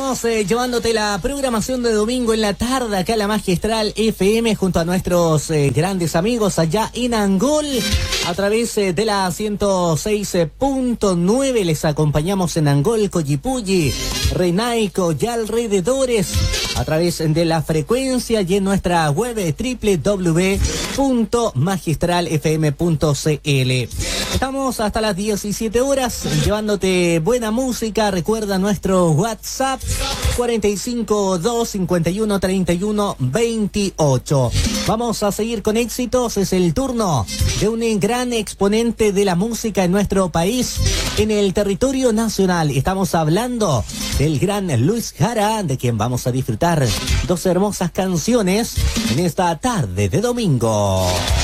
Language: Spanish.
Estamos llevándote la programación de domingo en la tarde acá en la Magistral FM junto a nuestros grandes amigos allá en Angol a través de la 106.9. Les acompañamos en Angol, Collipulli, Renaico y alrededores a través de la frecuencia y en nuestra web www.magistralfm.cl. Estamos hasta las 17 horas llevándote buena música. Recuerda nuestro WhatsApp 452-5131-28. Vamos a seguir con éxitos. Es el turno de un gran exponente de la música en nuestro país, en el territorio nacional. Estamos hablando del gran Luis Jara, de quien vamos a disfrutar dos hermosas canciones en esta tarde de domingo.